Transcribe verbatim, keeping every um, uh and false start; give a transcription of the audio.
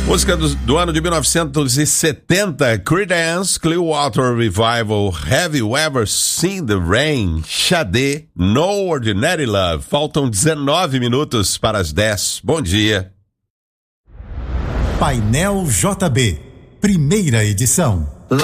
Música do, do ano de mil novecentos e setenta, Creedence Clearwater Revival, Have You Ever Seen the Rain? Xadê, No Ordinary Love. Faltam dezenove minutos para as dez. Bom dia. Painel J B, primeira edição.